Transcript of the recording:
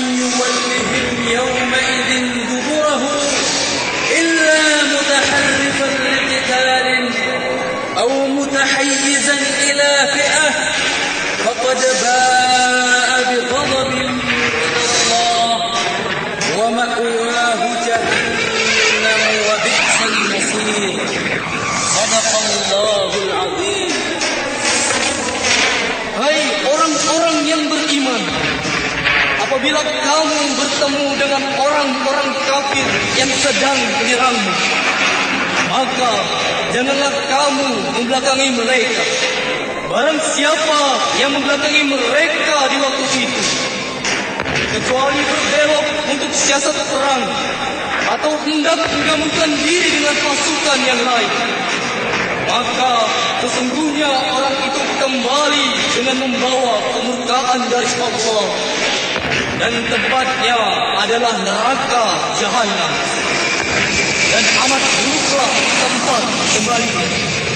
يولهم يومئذ دبره إلا متحرفا لقتال أو متحيزا إلى فئة فقد باء بغضب من الله ومأواه جهنم وبئس المصير. صدق الله العظيم. Hai orang-orang yang beriman, apabila kamu bertemu dengan orang-orang kafir yang sedang menyerangmu, maka janganlah kamu membelakangi mereka. Barang siapa yang membelakangi mereka di waktu itu, kecuali berbelok untuk siasat perang atau hendak menggabungkan diri dengan pasukan yang lain, maka sesungguhnya orang itu kembali dengan membawa kemurkaan dari Allah, dan tempatnya adalah neraka jahanam, dan amat buruklah tempat kembali.